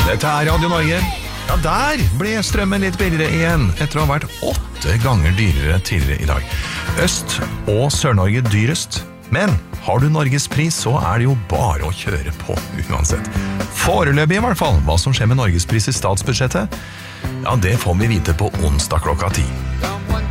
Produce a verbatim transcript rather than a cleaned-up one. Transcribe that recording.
Dette er Radio Norge. Ja, der ble strømmen litt billigere igjen, etter å ha vært åtte ganger dyrere tidligere i dag. Øst- og Sør-Norge dyrest, men har du Norges pris, så er det jo bare å kjøre på uansett. Foreløpig i hvert fall, hva som skjer med Norges pris i statsbudsjettet, ja, det får vi vite på onsdag klokka ti.